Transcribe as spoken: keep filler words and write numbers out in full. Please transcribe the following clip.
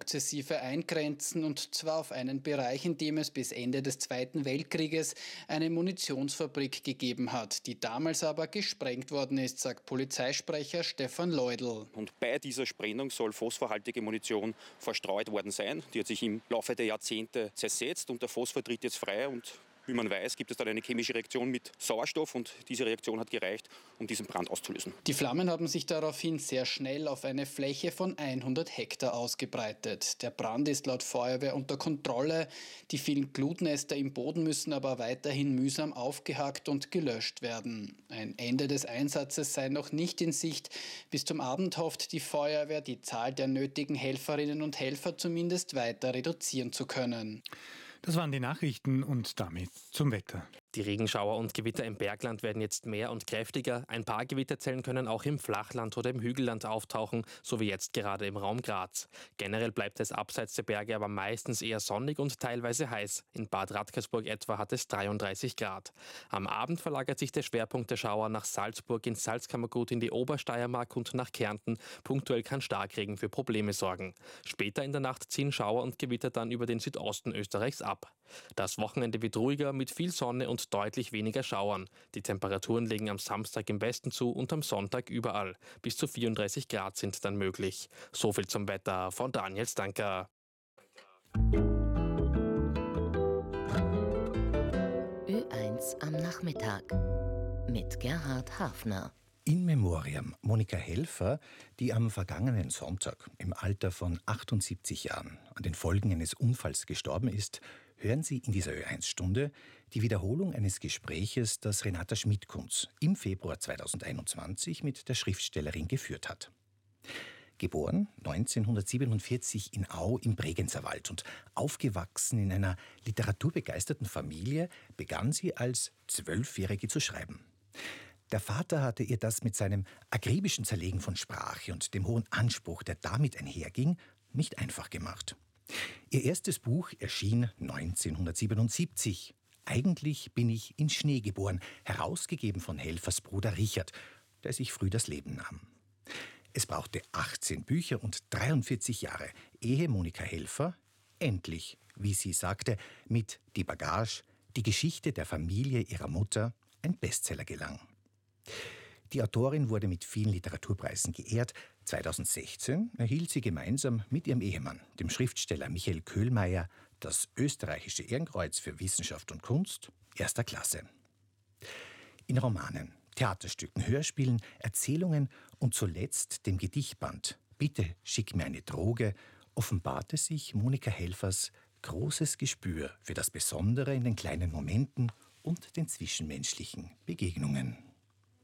sukzessive eingrenzen, und zwar auf einen Bereich, in dem es bis Ende des Zweiten Weltkrieges eine Munitionsfabrik gegeben hat, die damals aber gesprengt worden ist, sagt Polizeisprecher Stefan Leudl. Und bei dieser Sprengung soll phosphorhaltige Munition verstreut worden sein. Die hat sich im Laufe der Jahrzehnte zersetzt und der Phosphor tritt jetzt frei, und wie man weiß, gibt es dann eine chemische Reaktion mit Sauerstoff, und diese Reaktion hat gereicht, um diesen Brand auszulösen. Die Flammen haben sich daraufhin sehr schnell auf eine Fläche von hundert Hektar ausgebreitet. Der Brand ist laut Feuerwehr unter Kontrolle. Die vielen Glutnester im Boden müssen aber weiterhin mühsam aufgehackt und gelöscht werden. Ein Ende des Einsatzes sei noch nicht in Sicht. Bis zum Abend hofft die Feuerwehr, die Zahl der nötigen Helferinnen und Helfer zumindest weiter reduzieren zu können. Das waren die Nachrichten und damit zum Wetter. Die Regenschauer und Gewitter im Bergland werden jetzt mehr und kräftiger. Ein paar Gewitterzellen können auch im Flachland oder im Hügelland auftauchen, so wie jetzt gerade im Raum Graz. Generell bleibt es abseits der Berge aber meistens eher sonnig und teilweise heiß. In Bad Radkersburg etwa hat es dreiunddreißig Grad. Am Abend verlagert sich der Schwerpunkt der Schauer nach Salzburg, ins Salzkammergut, in die Obersteiermark und nach Kärnten. Punktuell kann Starkregen für Probleme sorgen. Später in der Nacht ziehen Schauer und Gewitter dann über den Südosten Österreichs ab. Das Wochenende wird ruhiger mit viel Sonne und deutlich weniger Schauern. Die Temperaturen legen am Samstag im Westen zu und am Sonntag überall. Bis zu vierunddreißig Grad sind dann möglich. So viel zum Wetter von Daniel Stanker. Ö eins am Nachmittag mit Gerhard Hafner. In Memoriam Monika Helfer, die am vergangenen Sonntag im Alter von achtundsiebzig Jahren an den Folgen eines Unfalls gestorben ist, hören Sie in dieser Ö eins Stunde die Wiederholung eines Gespräches, das Renata Schmidt-Kunz im Februar zweitausendeinundzwanzig mit der Schriftstellerin geführt hat. Geboren neunzehnhundertsiebenundvierzig in Au im Bregenzerwald und aufgewachsen in einer literaturbegeisterten Familie, begann sie als Zwölfjährige zu schreiben. Der Vater hatte ihr das mit seinem akribischen Zerlegen von Sprache und dem hohen Anspruch, der damit einherging, nicht einfach gemacht. Ihr erstes Buch erschien neunzehnhundertsiebenundsiebzig. Eigentlich bin ich in Schnee geboren, herausgegeben von Helfers Bruder Richard, der sich früh das Leben nahm. Es brauchte achtzehn Bücher und dreiundvierzig Jahre, ehe Monika Helfer endlich, wie sie sagte, mit Die Bagage, die Geschichte der Familie ihrer Mutter, ein Bestseller gelang. Die Autorin wurde mit vielen Literaturpreisen geehrt. zweitausendsechzehn erhielt sie gemeinsam mit ihrem Ehemann, dem Schriftsteller Michael Köhlmeier, das österreichische Ehrenkreuz für Wissenschaft und Kunst erster Klasse. In Romanen, Theaterstücken, Hörspielen, Erzählungen und zuletzt dem Gedichtband Bitte schick mir eine Droge offenbarte sich Monika Helfers großes Gespür für das Besondere in den kleinen Momenten und den zwischenmenschlichen Begegnungen.